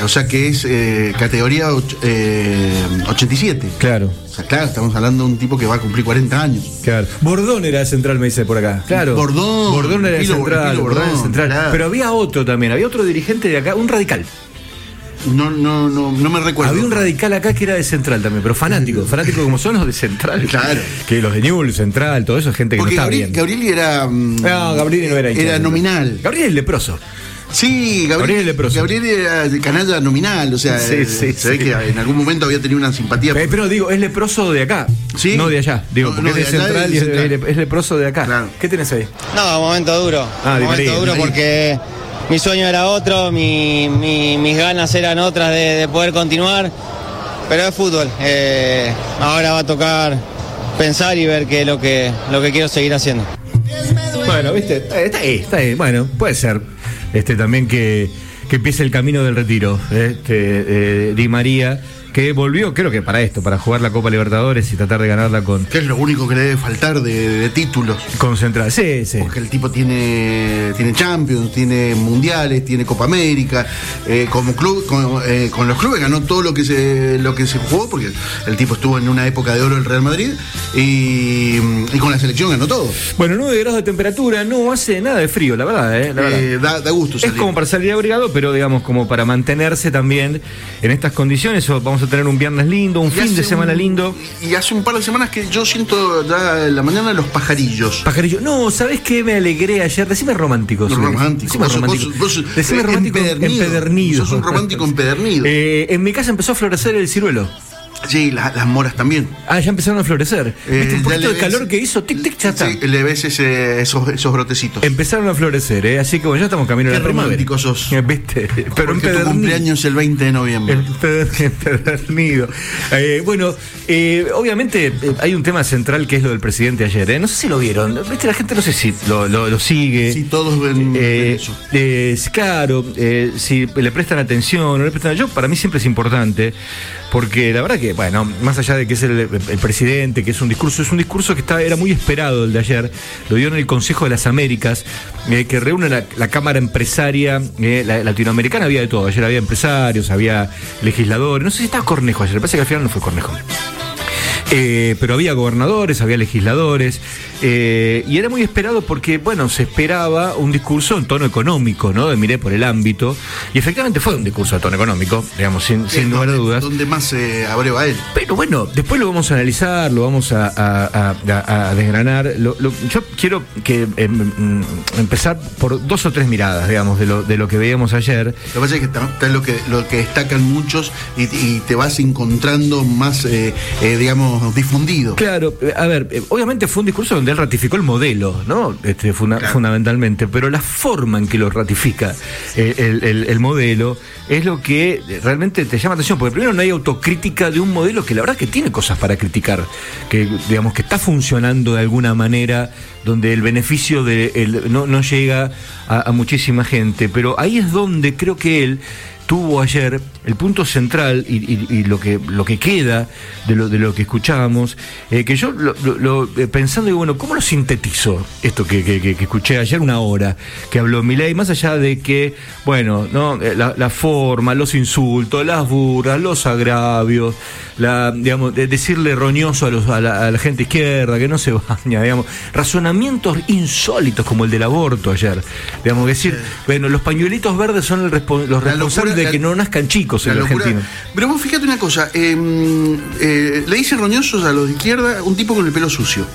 O sea que es categoría 87. Claro. O sea, claro, estamos hablando de un tipo que va a cumplir 40 años. Claro. Bordón era de central, me dice por acá. Claro. Bordón era de central. Bordón era de central. Claro. Pero había otro también, había otro dirigente de acá, un radical. No me recuerdo. Había un radical acá que era de Central también, pero fanático como son los de Central. Claro. Que los de Newell's, Central, todo eso es gente que porque no está bien. Gabrieli era. No, Gabrieli no era hincha. Era nominal. Gabrieli es leproso. Sí, Gabrieli era de canalla nominal, o sea, se ve que en algún momento había tenido una simpatía. Pero digo, es leproso de acá, ¿sí? No de allá. Digo, porque es de Central y es leproso de acá. Claro. ¿Qué tenés ahí? No, momento duro. Momento duro porque mi sueño era otro, mis ganas eran otras de poder continuar, pero es fútbol. Ahora va a tocar pensar y ver qué es lo que quiero seguir haciendo. Bueno, viste, está ahí. Bueno, puede ser. También que empiece el camino del retiro. Di María, que volvió, creo que para jugar la Copa Libertadores y tratar de ganarla con... Que es lo único que le debe faltar de títulos. Con Central, sí. Porque el tipo tiene Champions, tiene Mundiales, tiene Copa América. Como club, con los clubes ganó todo lo que se jugó, porque el tipo estuvo en una época de oro del Real Madrid y con la selección ganó todo. Bueno, 9 grados de temperatura, no hace nada de frío, la verdad. Da gusto salir. Es como para salir abrigado, pero digamos como para mantenerse también en estas condiciones. Vamos a tener un viernes lindo, un fin de semana lindo. Y hace un par de semanas que yo siento ya en la mañana los pajarillos. No, ¿sabés qué? Me alegré ayer. Decime romántico. Decime romántico empedernido. Sos un romántico empedernido. En mi casa empezó a florecer el ciruelo. Sí, las moras también. Ya empezaron a florecer. ¿Viste un poquito de calor que hizo? Tic, ya está. Sí, le ves esos brotecitos. Empezaron a florecer, así que bueno, ya estamos camino a la primavera. Qué romántico sos. ¿Viste? Pero porque tu cumpleaños es el 20 de noviembre. Empedernido. Bueno, obviamente hay un tema central que es lo del presidente ayer. No sé si lo vieron. ¿Viste? La gente no sé si lo sigue. Sí, todos ven eso. Claro, si le prestan atención o no le prestan. Para mí siempre es importante, porque la verdad que, bueno, más allá de que es el presidente, que es un discurso que era muy esperado el de ayer. Lo dio en el Consejo de las Américas, que reúne la Cámara Empresaria latinoamericana. Había de todo. Ayer había empresarios, había legisladores. No sé si estaba Cornejo ayer, me parece que al final no fue Cornejo. Pero había gobernadores, había legisladores, y era muy esperado porque, bueno, se esperaba un discurso en tono económico, ¿no? Miré por el ámbito, y efectivamente fue un discurso de tono económico, digamos, sin lugar a dudas. ¿Dónde más se abreva él? Pero bueno, después lo vamos a analizar, lo vamos a desgranar. Yo quiero que empezar por 2 o 3 miradas, digamos, de lo que veíamos ayer. Lo que pasa es que está lo que destacan muchos y te vas encontrando más, digamos, difundido. Claro, a ver, obviamente fue un discurso donde él ratificó el modelo, ¿no? Fundamentalmente, pero la forma en que lo ratifica el modelo es lo que realmente te llama atención, porque primero no hay autocrítica de un modelo que la verdad que tiene cosas para criticar, que digamos que está funcionando de alguna manera, donde el beneficio no llega a muchísima gente, pero ahí es donde creo que él tuvo ayer el punto central y lo que queda de lo que escuchábamos, que yo pensando, digo, bueno, ¿cómo lo sintetizo esto que escuché ayer, una hora que habló Milei, más allá de que, bueno, no la forma, los insultos, las burlas, los agravios, digamos, de decirle roñoso a la gente izquierda que no se baña, digamos, razonamientos insólitos como el del aborto ayer, digamos, decir, bueno, los pañuelitos verdes son los responsables de que no nazcan chicos en la Argentina. Pero vos fíjate una cosa, le dicen roñosos a los de izquierda un tipo con el pelo sucio.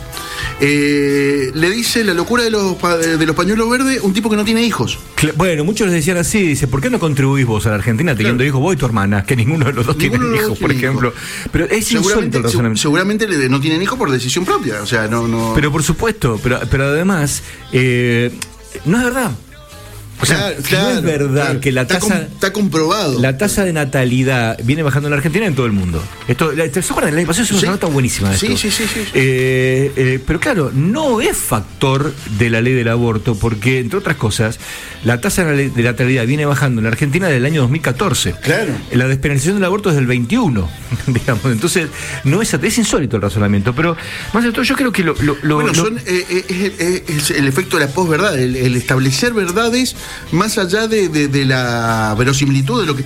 Le dice la locura de los pañuelos verdes un tipo que no tiene hijos. Bueno, muchos les decían así, dice, ¿por qué no contribuís vos a la Argentina teniendo hijos, vos y tu hermana? Que ninguno de los dos tiene hijos, por ejemplo. Pero es insólito el razonamiento. Seguramente no tienen hijos por decisión propia, o sea, no. Pero por supuesto, pero además, no es verdad. O sea, claro, no es verdad que la tasa... Está comprobado. La tasa de natalidad viene bajando en la Argentina y en todo el mundo. ¿Se acuerdan? El año pasado es una nota buenísima de esto. Sí. Pero claro, no es factor de la ley del aborto, porque, entre otras cosas, la tasa de natalidad viene bajando en la Argentina desde el año 2014. Claro. La despenalización del aborto es del 21, digamos. Entonces, no es insólito el razonamiento. Pero, más de todo, yo creo que es el efecto de la posverdad, el establecer verdades más allá de la verosimilitud de lo que está